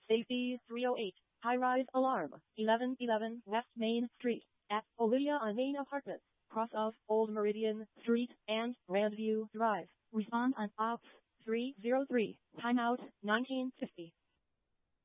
Safety 308. High-rise alarm. 1111 West Main Street. At Olivia on Main Apartments. Cross of Old Meridian Street and Grandview Drive. Respond on Ops 303. Timeout 1950.